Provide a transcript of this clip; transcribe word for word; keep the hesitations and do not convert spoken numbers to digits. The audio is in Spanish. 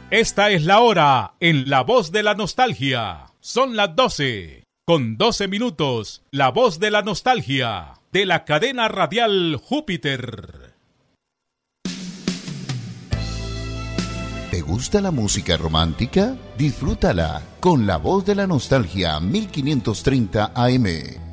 Esta es la hora en La Voz de la Nostalgia. Son las doce, con doce minutos. La Voz de la Nostalgia, de la cadena radial Júpiter. ¿Te gusta la música romántica? Disfrútala con La Voz de la Nostalgia mil quinientos treinta A M.